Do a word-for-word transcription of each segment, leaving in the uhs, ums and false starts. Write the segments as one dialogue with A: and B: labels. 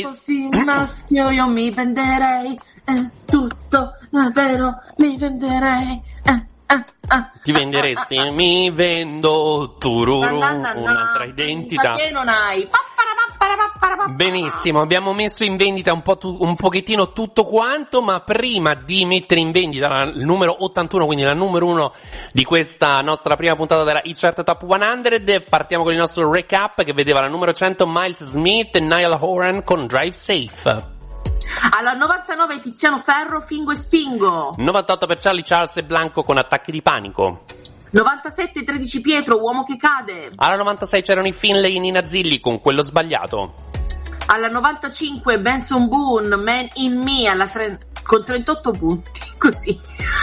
A: fossi un maschio io mi venderei, è tutto davvero, mi venderei, eh, eh, eh.
B: Ti venderesti? Mi vendo, tururu,
A: Na, na, na,
B: un'altra identità.
A: Perché non hai?
B: Benissimo, abbiamo messo in vendita un po' tu, un pochettino tutto quanto, ma prima di mettere in vendita la, il numero ottantuno, quindi la numero uno di questa nostra prima puntata della Hit Chart Top cento, partiamo con il nostro recap che vedeva la numero cento Miles Smith e Niall Horan con Drive Safe.
A: Alla novantanove Tiziano Ferro, Fingo e Spingo.
B: novantotto per Charlie Charles e Blanco con Attacchi di Panico.
A: novantasette tredici Pietro, Uomo che cade.
B: Alla novantasei c'erano i Finlay e Nina Zilli con Quello Sbagliato.
A: Alla novantacinque Benson Boone, Man in Me, alla tre... con trentotto punti, così.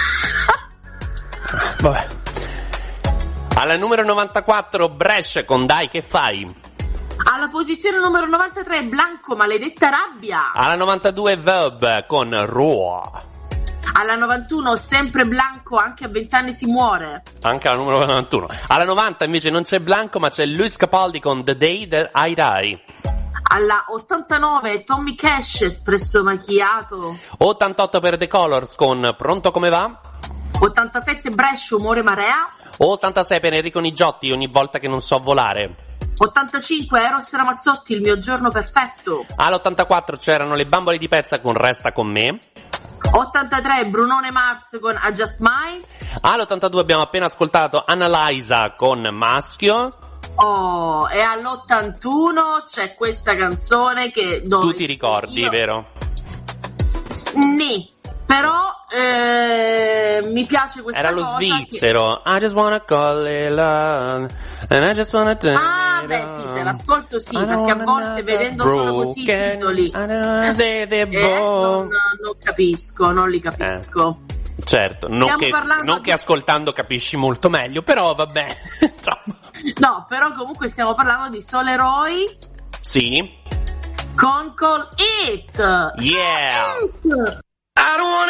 B: Vabbè. Alla numero novantaquattro Brescia con Dai che fai.
A: Alla posizione numero novantatré Blanco, Maledetta rabbia.
B: Alla novantadue Verb con Raw.
A: Alla novantuno sempre Blanco, anche a vent'anni si muore.
B: Anche alla numero novantuno. Alla novanta invece non c'è Blanco ma c'è Luis Capaldi con The Day That I Die.
A: Alla ottantanove Tommy Cash, Espresso Macchiato.
B: ottantotto per The Colors con Pronto come va.
A: ottantasette Brescia, Umore Marea.
B: ottantasei per Enrico Nigiotti, Ogni volta che non so volare.
A: ottantacinque Eros Ramazzotti, Il mio giorno perfetto.
B: All'ottantaquattro c'erano le Bambole di Pezza con Resta con me.
A: ottantatré Brunone Mars con I Just Mine.
B: All'ottantadue abbiamo appena ascoltato Annalisa con Maschio.
A: Oh, e all'ottantuno c'è questa canzone che dove
B: Tu ti ricordi,
A: io...
B: vero?
A: Nì, però eh, mi piace questa
B: Era lo
A: cosa
B: svizzero che... I just wanna call it love and I just wanna turn
A: Ah
B: it
A: beh
B: on.
A: sì, se l'ascolto sì, perché a volte vedendo solo così i titoli
B: eh,
A: eh, non, non capisco, non li capisco
B: eh. Certo, non, che, non
A: di...
B: che ascoltando capisci molto meglio, però vabbè.
A: No, però comunque stiamo parlando di Sole Roy.
B: Sì.
A: Con Call It.
B: Yeah.
A: It.
B: I don't wanna